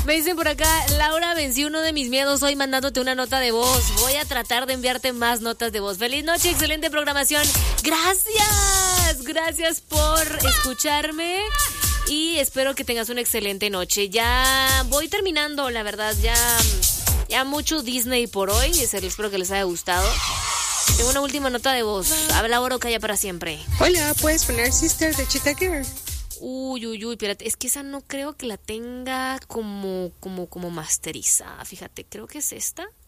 Me dicen por acá, Laura, vencí uno de mis miedos hoy mandándote una nota de voz. Voy a tratar de enviarte más notas de voz. Feliz noche, excelente programación. Gracias por escucharme y espero que tengas una excelente noche. Ya voy terminando, la verdad, ya mucho Disney por hoy. Espero que les haya gustado. Tengo una última nota de voz. Habla oro, calla para siempre. Hola, ¿puedes poner Sister de Cheetah Girl? Uy, espérate, es que esa no creo que la tenga como masterizada, fíjate, creo que es esta.